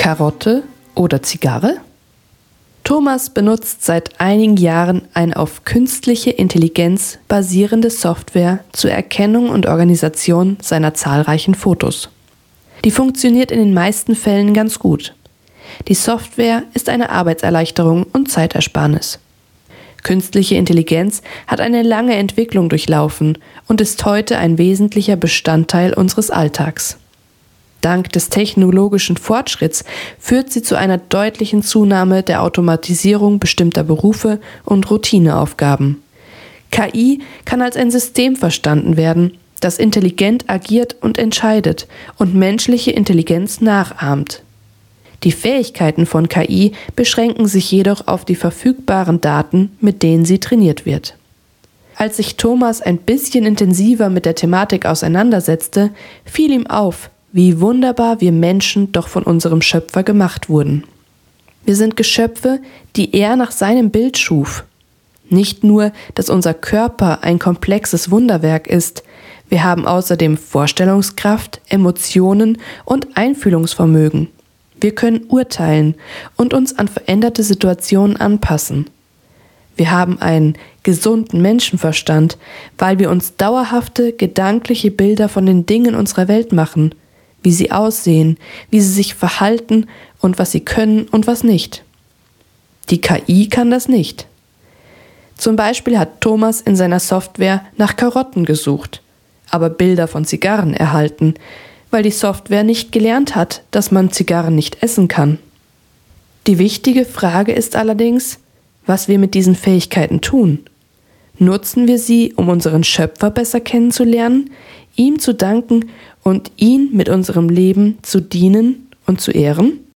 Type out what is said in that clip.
Karotte oder Zigarre? Thomas benutzt seit einigen Jahren eine auf künstliche Intelligenz basierende Software zur Erkennung und Organisation seiner zahlreichen Fotos. Die funktioniert in den meisten Fällen ganz gut. Die Software ist eine Arbeitserleichterung und Zeitersparnis. Künstliche Intelligenz hat eine lange Entwicklung durchlaufen und ist heute ein wesentlicher Bestandteil unseres Alltags. Dank des technologischen Fortschritts führt sie zu einer deutlichen Zunahme der Automatisierung bestimmter Berufe und Routineaufgaben. KI kann als ein System verstanden werden, das intelligent agiert und entscheidet und menschliche Intelligenz nachahmt. Die Fähigkeiten von KI beschränken sich jedoch auf die verfügbaren Daten, mit denen sie trainiert wird. Als sich Thomas ein bisschen intensiver mit der Thematik auseinandersetzte, fiel ihm auf, wie wunderbar wir Menschen doch von unserem Schöpfer gemacht wurden. Wir sind Geschöpfe, die er nach seinem Bild schuf. Nicht nur, dass unser Körper ein komplexes Wunderwerk ist, wir haben außerdem Vorstellungskraft, Emotionen und Einfühlungsvermögen. Wir können urteilen und uns an veränderte Situationen anpassen. Wir haben einen gesunden Menschenverstand, weil wir uns dauerhafte gedankliche Bilder von den Dingen unserer Welt machen, wie sie aussehen, wie sie sich verhalten und was sie können und was nicht. Die KI kann das nicht. Zum Beispiel hat Thomas in seiner Software nach Karotten gesucht, aber Bilder von Zigarren erhalten, weil die Software nicht gelernt hat, dass man Zigarren nicht essen kann. Die wichtige Frage ist allerdings, was wir mit diesen Fähigkeiten tun. Nutzen wir sie, um unseren Schöpfer besser kennenzulernen, ihm zu danken und ihn mit unserem Leben zu dienen und zu ehren?